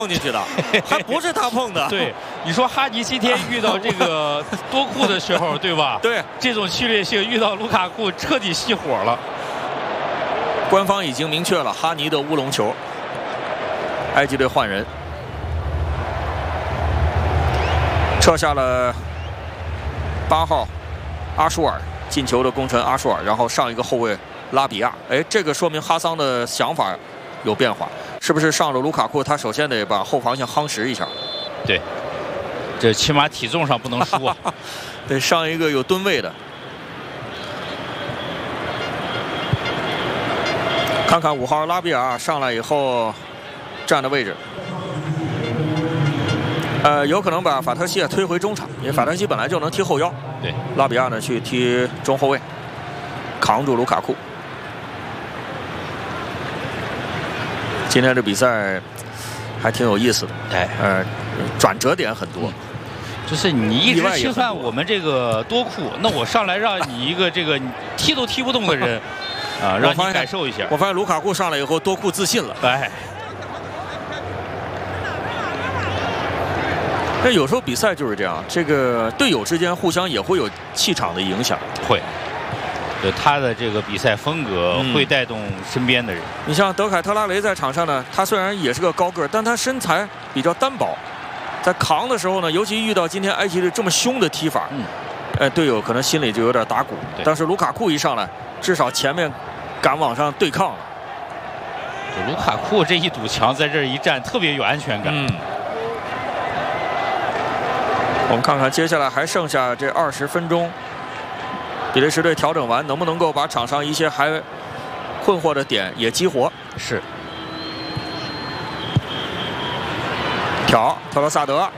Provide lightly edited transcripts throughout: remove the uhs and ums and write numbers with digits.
碰进去的，还不是他碰的。 对，你说哈尼今天遇到这个多库的时候，对吧？ 对， 这种侵略性遇到卢卡库彻底熄火了。 官方已经明确了哈尼的乌龙球，埃及队换人，撤下了8号阿舒尔，进球的功臣阿舒尔，然后上一个后卫拉比亚。哎，这个说明哈桑的想法有变化。 是不是上了卢卡库？他首先得把后防线夯实一下。对， 这起码体重上不能输啊。 得上一个有吨位的。看看5号拉比亚上来以后站的位置，有可能把法特西推回中场，因为法特西本来就能踢后腰。 对， 拉比亚呢去踢中后卫，扛住卢卡库。 今天这比赛还挺有意思的， 哎， 转折点很多， 就是你一直侵犯我们这个多库，那我上来让你一个这个踢都踢不动的人，啊，让你感受一下。 我发现卢卡库上来以后，多库自信了， 哎， 那有时候比赛就是这样，这个队友之间互相也会有气场的影响， 会。 他的这个比赛风格会带动身边的人。 你像德凯特拉雷在场上呢，他虽然也是个高个儿，但他身材比较单薄，在扛的时候呢，尤其遇到今天埃及队这么凶的踢法，队友可能心里就有点打鼓。但是卢卡库一上来，至少前面敢往上对抗了。 卢卡库这一堵墙在这儿一站，特别有安全感。 我们看看接下来还剩下这20分钟。 比利时队调整完，能不能够把场上一些还困惑的点也激活？ 是。 挑特罗萨德，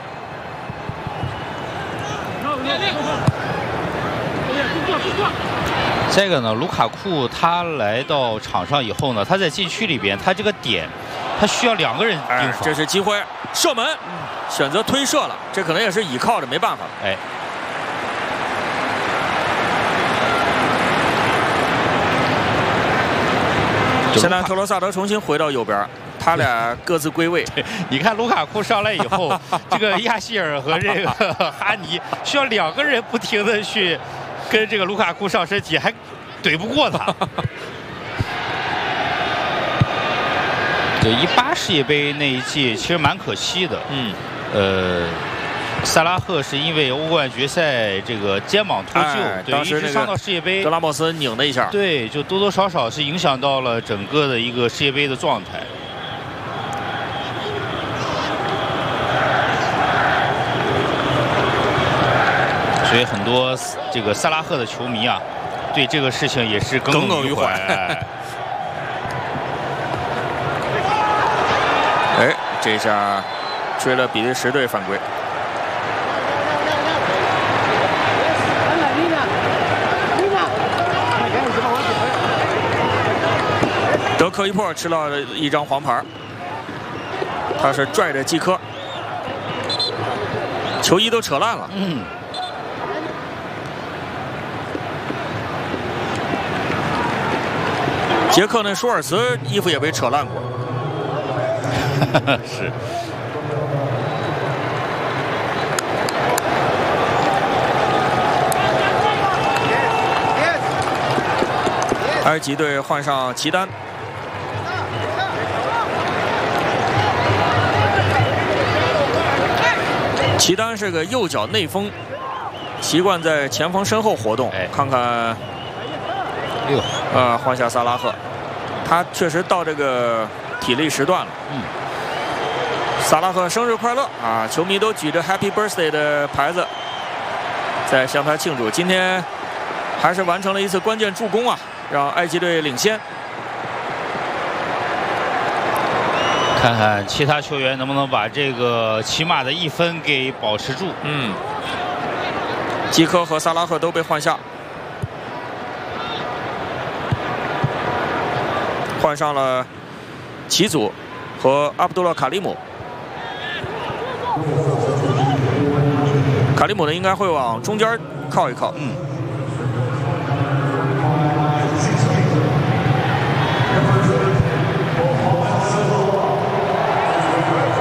这个呢，卢卡库他来到场上以后呢，他在禁区里边，他这个点，他需要2个人盯防。 这是机会，射门，选择推射了，这可能也是倚靠着，没办法。 哎。 现在特罗萨德重新回到右边，他俩各自归位。 你看卢卡库上来以后，这个亚希尔和这个哈尼需要2个人不停的去跟这个卢卡库上身体，还怼不过他。对，18世界杯那一届其实蛮可惜的。萨拉赫是因为欧冠决赛这个肩膀脱臼，对，一直伤到世界杯。 德拉莫斯拧了一下， 对，就多多少少是影响到了整个的一个世界杯的状态。所以很多这个萨拉赫的球迷啊，对这个事情也是耿耿于怀。 哎，这下吹了比利时队犯规。 德科伊珀吃了1张黄牌，他是拽着基科，球衣都扯烂了。捷克那舒尔茨衣服也被扯烂过。 是。 埃及队换上齐丹。 齐丹是个右脚内锋，习惯在前锋身后活动。看看，换下萨拉赫，他确实到这个体力时段了。萨拉赫生日快乐啊！球迷都举着 Happy Birthday 的牌子，在向他庆祝。今天还是完成了一次关键助攻啊，让埃及队领先。 看看其他球员能不能把这个起码的1分给保持住。 基科和萨拉赫都被换下，换上了齐祖和阿卜杜勒卡利姆。卡利姆呢应该会往中间靠一靠。